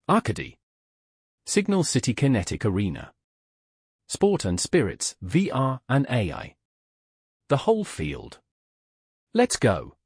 Arcady. Signal City Kinetic Arena. Sport and Spirits, VR and AI. The whole field. Let's go.